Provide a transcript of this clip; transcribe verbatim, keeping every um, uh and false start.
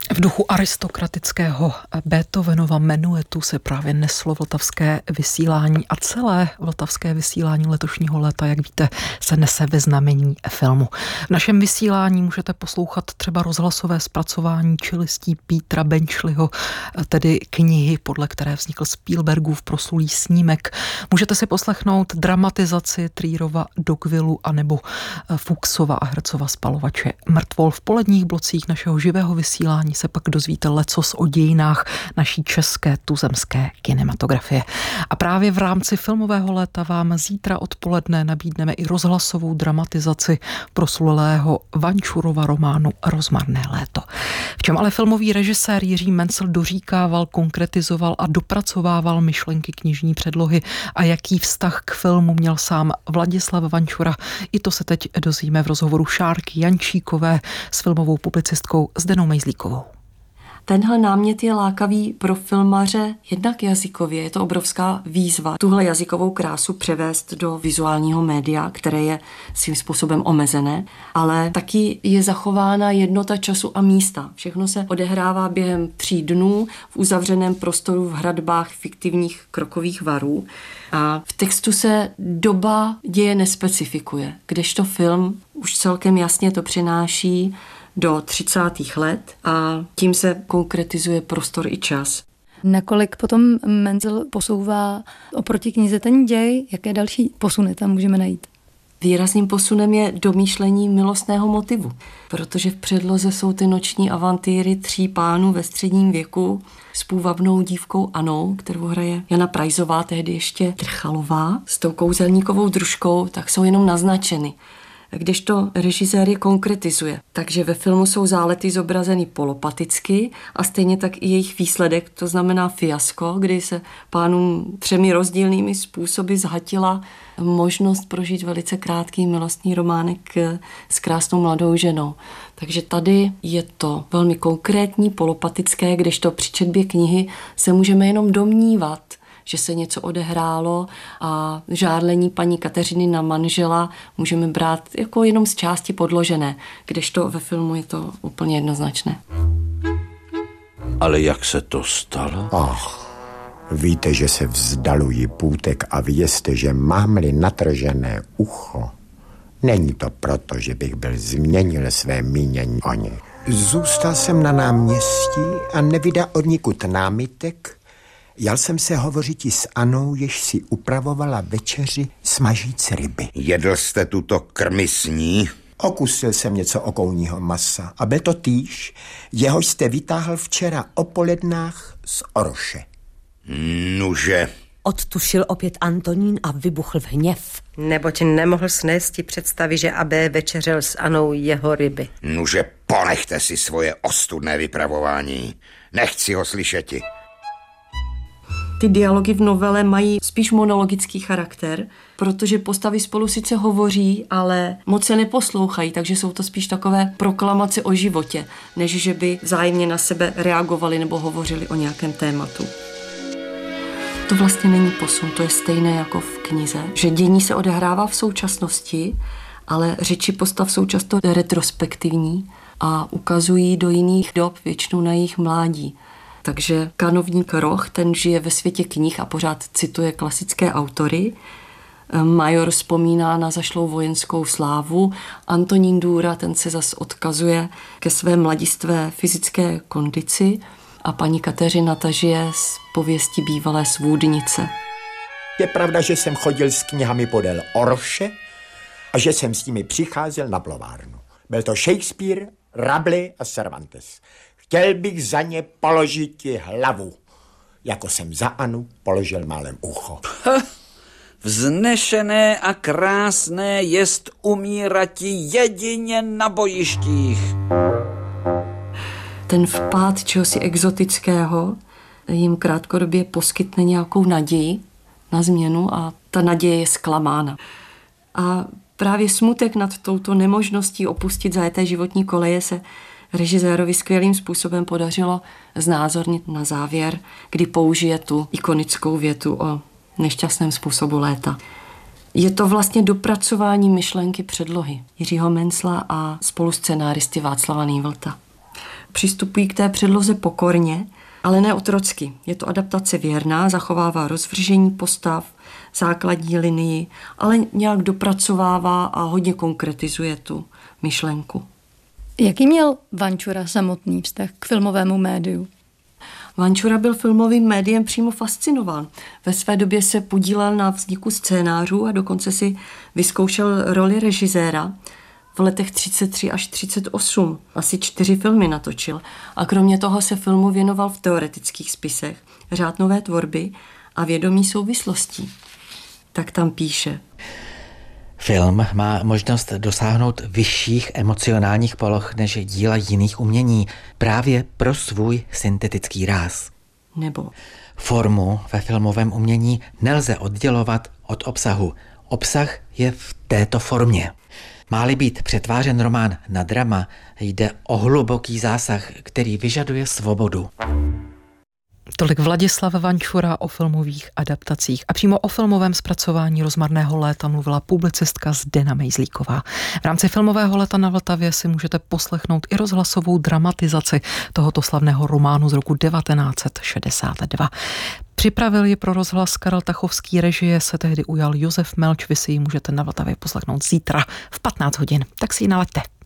V duchu aristokratického Beethovenova menuetu se právě neslo vltavské vysílání a celé vltavské vysílání letošního léta, jak víte, se nese ve znamení filmu. V našem vysílání můžete poslouchat třeba rozhlasové zpracování čelistí Petra Benchleyho, tedy knihy, podle které vznikl Spielbergův proslulý snímek. Můžete si poslechnout dramatizaci Trierova Dogvillu anebo Fuchsova a Hercova Spalovače mrtvol. V poledních blocích našeho živého vysílání se pak dozvíte lecos o dějinách naší české tuzemské kinematografie. A právě v rámci filmového léta vám zítra odpoledne nabídneme i rozhlasovou dramatizaci proslulého Vančurova románu Rozmarné léto. V čem ale filmový režisér Jiří Mencl doříkával, konkretizoval a dopracovával myšlenky knižní předlohy a jaký vztah k filmu měl sám Vladislav Vančura, i to se teď dozvíme v rozhovoru Šárky Jančíkové s filmovou publicistkou Zdenou Mejzlíkovou. Tenhle námět je lákavý pro filmaře jednak jazykově. Je to obrovská výzva tuhle jazykovou krásu převést do vizuálního média, které je svým způsobem omezené, ale taky je zachována jednota času a místa. Všechno se odehrává během tří dnů v uzavřeném prostoru v hradbách fiktivních krokových varů a v textu se doba děje nespecifikuje, kdežto film už celkem jasně to přináší do třicátých let a tím se konkretizuje prostor i čas. Nakolik potom Mencl posouvá oproti knize ten děj, jaké další posuny tam můžeme najít? Výrazným posunem je domýšlení milostného motivu, protože v předloze jsou ty noční avantýry tří pánů ve středním věku s půvabnou dívkou Anou, kterou hraje Jana Prajzová, tehdy ještě Trchalová, s tou kouzelníkovou družkou, tak jsou jenom naznačeny. Kdežto režisér je konkretizuje. Takže ve filmu jsou zálety zobrazeny polopaticky a stejně tak i jejich výsledek, to znamená fiasko, kdy se pánům třemi rozdílnými způsoby zhatila možnost prožít velice krátký milostný románek s krásnou mladou ženou. Takže tady je to velmi konkrétní, polopatické, kdežto při četbě knihy se můžeme jenom domnívat, že se něco odehrálo a žárlení paní Kateřiny na manžela můžeme brát jako jenom z části podložené, kdežto ve filmu je to úplně jednoznačné. Ale jak se to stalo? Ach, víte, že se vzdaluji půtek a vězte, že mám-li natržené ucho, není to proto, že bych byl změnil své mínění o ní. Zůstal jsem na náměstí a nevydá od nikud námitek. Jal jsem se hovořiti s Anou, jež si upravovala večeři smažíc ryby. Jedl jste tuto krmi s ní? Okusil jsem něco okouního masa a byl to týž, jehož jste vytáhl včera o polednách z Oroše. Nuže. Odtušil opět Antonín a vybuchl v hněv. Neboť nemohl snést představy, že aby večeřel s Anou jeho ryby. Nuže, ponechte si svoje ostudné vypravování. Nechci ho slyšeti. Ty dialogy v novele mají spíš monologický charakter, protože postavy spolu sice hovoří, ale moc se neposlouchají, takže jsou to spíš takové proklamace o životě, než že by vzájemně na sebe reagovali nebo hovořili o nějakém tématu. To vlastně není posun, to je stejné jako v knize, že dění se odehrává v současnosti, ale řeči postav jsou často retrospektivní a ukazují do jiných dob, většinou na jejich mládí. Takže kanovník Roch, ten žije ve světě knih a pořád cituje klasické autory. Major vzpomíná na zašlou vojenskou slávu. Antonín Důra, ten se zas odkazuje ke své mladistvé fyzické kondici a paní Kateřina ta žije z pověsti bývalé svůdnice. Je pravda, že jsem chodil s knihami podél Oroše a že jsem s nimi přicházel na plovárnu. Byl to Shakespeare, Rabelais a Cervantes. Chtěl bych za ně položit ti hlavu, jako jsem za Anu položil málem ucho. Ha, vznešené a krásné jest umírati jedině na bojištích. Ten vpád čehosi exotického jim krátkodobě poskytne nějakou naději na změnu a ta naděje je zklamána. A právě smutek nad touto nemožností opustit zajeté životní koleje se režisérovi skvělým způsobem podařilo znázornit na závěr, kdy použije tu ikonickou větu o nešťastném způsobu léta. Je to vlastně dopracování myšlenky předlohy Jiřího Mencla a spoluscenáristy Václava Nejvlta. Přistupují k té předloze pokorně, ale ne otrocky. Je to adaptace věrná, zachovává rozvržení postav, základní linii, ale nějak dopracovává a hodně konkretizuje tu myšlenku. Jaký měl Vančura samotný vztah k filmovému médiu? Vančura byl filmovým médiem přímo fascinován. Ve své době se podílel na vzniku scénářů a dokonce si vyzkoušel roli režiséra. V letech třicet tři až třicet osm asi čtyři filmy natočil a kromě toho se filmu věnoval v teoretických spisech, řád nové tvorby a vědomí souvislostí. Tak tam píše. Film má možnost dosáhnout vyšších emocionálních poloh než díla jiných umění právě pro svůj syntetický ráz. Nebo formu ve filmovém umění nelze oddělovat od obsahu. Obsah je v této formě. Má-li být přetvářen román na drama, jde o hluboký zásah, který vyžaduje svobodu. Tolik Vladislav Vančura o filmových adaptacích a přímo o filmovém zpracování Rozmarného léta mluvila publicistka Zdena Mejzlíková. V rámci filmového léta na Vltavě si můžete poslechnout i rozhlasovou dramatizaci tohoto slavného románu z roku devatenáct set šedesát dva. Připravil ji pro rozhlas Karel Tachovský, režie se tehdy ujal Josef Melč. Vy si ji můžete na Vltavě poslechnout zítra v patnáct hodin. Tak si ji nalaďte.